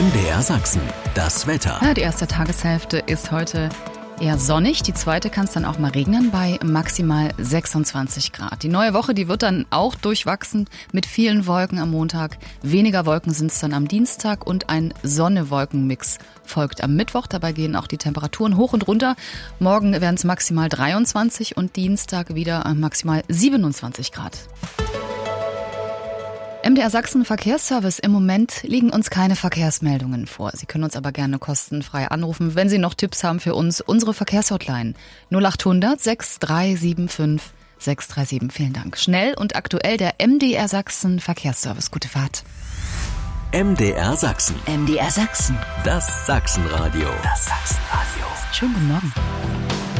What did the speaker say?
MDR Sachsen, das Wetter. Ja, die erste Tageshälfte ist heute eher sonnig, die zweite kann es dann auch mal regnen bei maximal 26 Grad. Die neue Woche, die wird dann auch durchwachsen mit vielen Wolken am Montag. Weniger Wolken sind es dann am Dienstag und ein Sonne-Wolken-Mix folgt am Mittwoch. Dabei gehen auch die Temperaturen hoch und runter. Morgen werden es maximal 23 und Dienstag wieder maximal 27 Grad. MDR Sachsen Verkehrsservice. Im Moment liegen uns keine Verkehrsmeldungen vor. Sie können uns aber gerne kostenfrei anrufen, wenn Sie noch Tipps haben für uns. Unsere Verkehrshotline 0800 6375 637. Vielen Dank. Schnell und aktuell der MDR Sachsen Verkehrsservice. Gute Fahrt. MDR Sachsen. MDR Sachsen. Das Sachsenradio. Das Sachsenradio. Schönen guten Morgen.